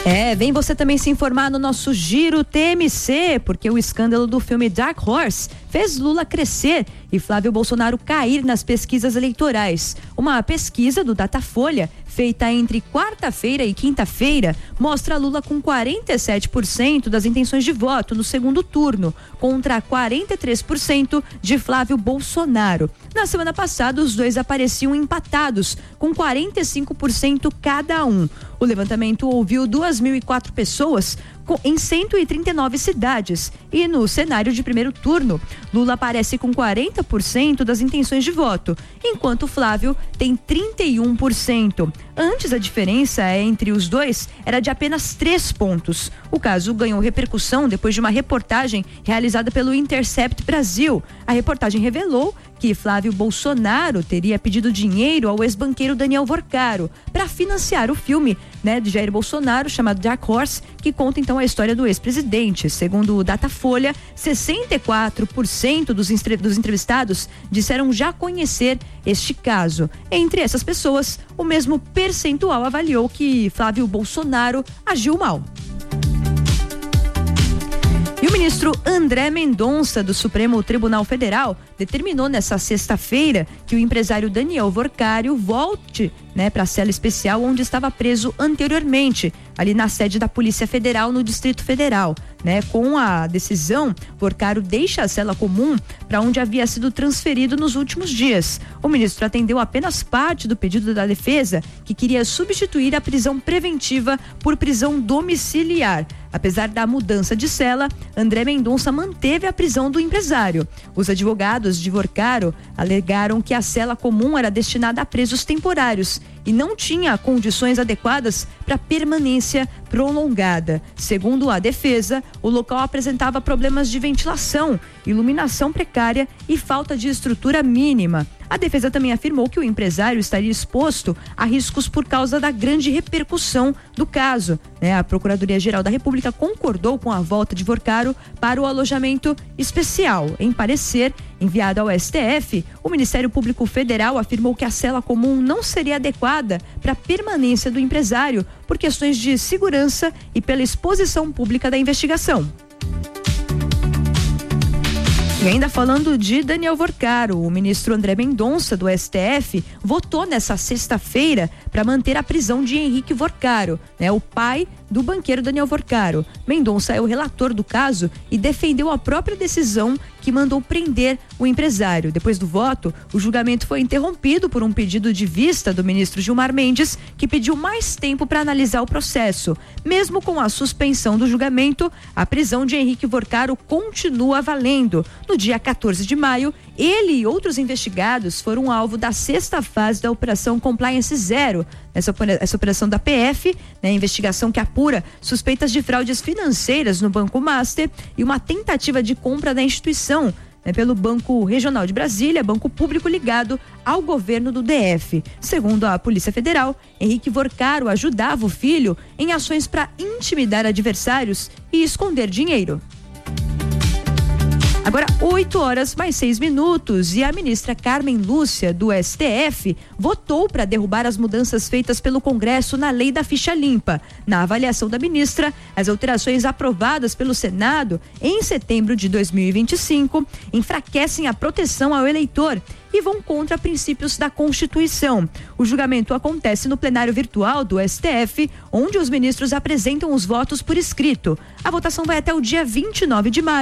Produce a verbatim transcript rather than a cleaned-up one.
É, vem você também se informar no nosso Giro T M C, porque o escândalo do filme Dark Horse fez Lula crescer e Flávio Bolsonaro cair nas pesquisas eleitorais. Uma pesquisa do Datafolha, feita entre quarta-feira e quinta-feira, mostra Lula com quarenta e sete por cento das intenções de voto no segundo turno, contra quarenta e três por cento de Flávio Bolsonaro. Na semana passada, os dois apareciam empatados, com quarenta e cinco por cento cada um. O levantamento ouviu duas mil e quatro pessoas em cento e trinta e nove cidades. E no cenário de primeiro turno, Lula aparece com quarenta por cento das intenções de voto, enquanto Flávio tem trinta e um por cento. Antes, a diferença entre os dois era de apenas três pontos. O caso ganhou repercussão depois de uma reportagem realizada pelo Intercept Brasil. A reportagem revelou que Flávio Bolsonaro teria pedido dinheiro ao ex-banqueiro Daniel Vorcaro para financiar o filme, né, de Jair Bolsonaro, chamado Dark Horse, que conta então a história do ex-presidente. Segundo o Datafolha, sessenta e quatro por cento dos, dos entrevistados disseram já conhecer este caso. Entre essas pessoas, o mesmo percentual avaliou que Flávio Bolsonaro agiu mal. E o ministro André Mendonça, do Supremo Tribunal Federal, determinou nessa sexta-feira que o empresário Daniel Vorcário volte, né, para a cela especial onde estava preso anteriormente, ali na sede da Polícia Federal no Distrito Federal. Né? Com a decisão, Vorcário deixa a cela comum para onde havia sido transferido nos últimos dias. O ministro atendeu apenas parte do pedido da defesa, que queria substituir a prisão preventiva por prisão domiciliar. Apesar da mudança de cela, André Mendonça manteve a prisão do empresário. Os advogados de Vorcário alegaram que a cela comum era destinada a presos temporários e não tinha condições adequadas para permanência prolongada. Segundo a defesa, o local apresentava problemas de ventilação, iluminação precária e falta de estrutura mínima. A defesa também afirmou que o empresário estaria exposto a riscos por causa da grande repercussão do caso. Né? A Procuradoria-Geral da República concordou com a volta de Vorcário para o alojamento especial. Em parecer enviado ao S T F, o Ministério Público Federal afirmou que a cela comum não seria adequada para a permanência do empresário por questões de segurança e pela exposição pública da investigação. E ainda falando de Daniel Vorcário, o ministro André Mendonça, do S T F, votou nessa sexta-feira para manter a prisão de Henrique Vorcário, né, o pai do banqueiro Daniel Vorcário. Mendonça é o relator do caso e defendeu a própria decisão que mandou prender o empresário. Depois do voto, o julgamento foi interrompido por um pedido de vista do ministro Gilmar Mendes, que pediu mais tempo para analisar o processo. Mesmo com a suspensão do julgamento, a prisão de Henrique Vorcário continua valendo. No dia quatorze de maio, ele e outros investigados foram alvo da sexta fase da Operação Compliance Zero. Essa, essa operação da P F, né, investigação que apura suspeitas de fraudes financeiras no Banco Master e uma tentativa de compra da instituição, né, pelo Banco Regional de Brasília, banco público ligado ao governo do D F. Segundo a Polícia Federal, Henrique Vorcário ajudava o filho em ações para intimidar adversários e esconder dinheiro. Agora, oito horas mais seis minutos e a ministra Carmen Lúcia, do S T F, votou para derrubar as mudanças feitas pelo Congresso na lei da ficha limpa. Na avaliação da ministra, as alterações aprovadas pelo Senado em setembro de dois mil e vinte e cinco enfraquecem a proteção ao eleitor e vão contra princípios da Constituição. O julgamento acontece no plenário virtual do S T F, onde os ministros apresentam os votos por escrito. A votação vai até o dia vinte e nove de maio.